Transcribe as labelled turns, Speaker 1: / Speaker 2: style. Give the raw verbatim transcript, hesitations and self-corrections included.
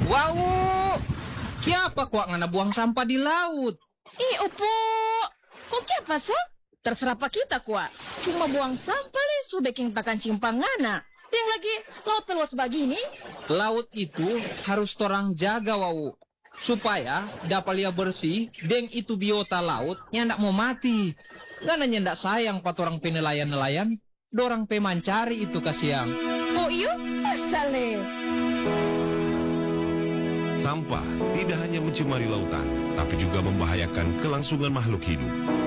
Speaker 1: Wow, kiapa kuak ngana buang sampah di laut?
Speaker 2: Ih, Opo. Kok kiapa so? Terserah pak kita kuat. Cuma buang sampah le su baking takan cimpangana. Yang lagi laut peluas begini.
Speaker 1: Laut itu harus torang jaga wau. Supaya dapat lia bersih, deng itu biota laut yang ndak mau mati. Karena ndak sayang pat orang penelayan-nelayan, dorang pemancari itu kasiang.
Speaker 2: Oh iyo, asal le.
Speaker 3: Sampah tidak hanya mencemari lautan, tapi juga membahayakan kelangsungan makhluk hidup.